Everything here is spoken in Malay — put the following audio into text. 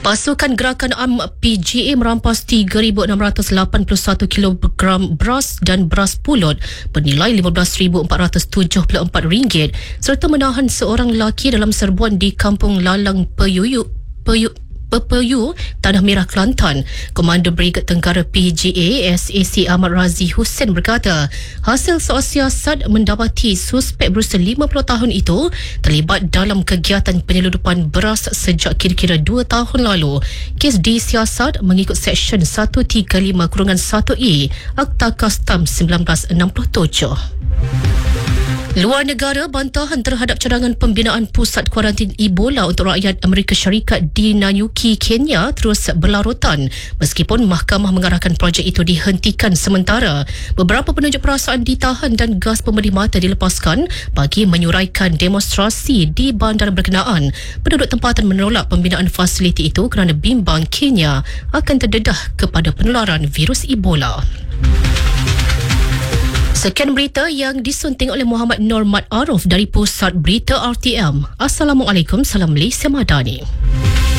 Pasukan Gerakan Am PGA merampas 3,681 kilogram beras dan beras pulut bernilai RM15,474 serta menahan seorang lelaki dalam serbuan di Kampung Lalang Pepeyu, Tanah Merah, Kelantan. Komander Brigad Tenggara PGA SAC Ahmad Razi Hussein berkata, hasil soal siasat mendapati suspek berusia 50 tahun itu terlibat dalam kegiatan penyeludupan beras sejak kira-kira 2 tahun lalu. Kes disiasat mengikut Seksyen 135-1E Akta Kastam 1967. Luar negara, bantahan terhadap cadangan pembinaan pusat kuarantin Ebola untuk rakyat Amerika Syarikat di Nanyuki, Kenya terus berlarutan meskipun mahkamah mengarahkan projek itu dihentikan sementara. Beberapa penunjuk perasaan ditahan dan gas pemedih mata dilepaskan bagi menyuraikan demonstrasi di bandar berkenaan. Penduduk tempatan menolak pembinaan fasiliti itu kerana bimbang Kenya akan terdedah kepada penularan virus Ebola. Sekian berita yang disunting oleh Muhammad Nur Mat Aruf dari Pusat Berita RTM. Assalamualaikum, salam Malaysia Madani.